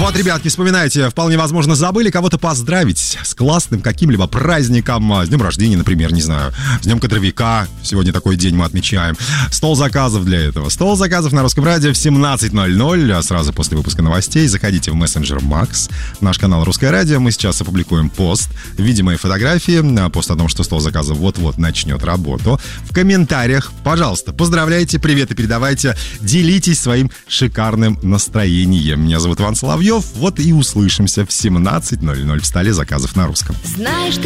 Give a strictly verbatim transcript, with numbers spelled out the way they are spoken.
Вот, ребятки, вспоминайте, вполне возможно, забыли кого-то поздравить с классным каким-либо праздником. С днем рождения, например, не знаю, с днем кадровика. Сегодня такой день мы отмечаем. Стол заказов для этого. Стол заказов на Русском радио в семнадцать ноль ноль, сразу после выпуска новостей. Заходите в мессенджер Макс, наш канал Русское радио. Мы сейчас опубликуем пост, видимые фотографии, пост о том, что стол заказов вот-вот начнет работу. В комментариях, пожалуйста, поздравляйте, приветы передавайте, делитесь своим шикарным настроением. Меня зовут Иван Соловьев. Вот и услышимся в семнадцать ноль ноль в столе заказов на русском. Знаешь, ты